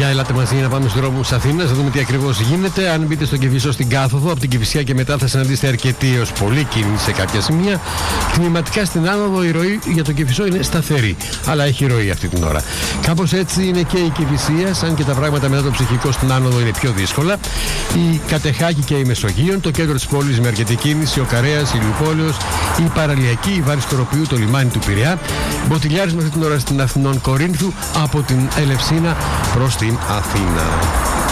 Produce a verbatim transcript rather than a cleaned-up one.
Για ελάτε μαζί να πάμε στους δρόμους Αθήνας, να δούμε τι ακριβώς γίνεται. Αν μπείτε στο Κηφισό στην κάθοδο, από την Κηφισιά και μετά θα συναντήσετε αρκετή έως πολύ κίνηση σε κάποια σημεία. Τμηματικά στην άνοδο η ροή για τον Κηφισό είναι σταθερή, αλλά έχει ροή αυτή την ώρα. Κάπως έτσι είναι και η Κηφισίας, αν και τα πράγματα μετά το ψυχικό στην άνοδο είναι πιο δύσκολα. Η Κατεχάκη και η Μεσογείων, το κέντρο της πόλης με αρκετή κίνηση, ο Καρέας, η Λιουπόλεως, η Παραλιακή, η Βάρη Σκοροπιού, το λιμάνι του Πειραιά. Μποτιλιάρισμα αυτή την ώρα στην Αθηνών Κορίνθου από την Ελευσίνα προς την Αθήνα.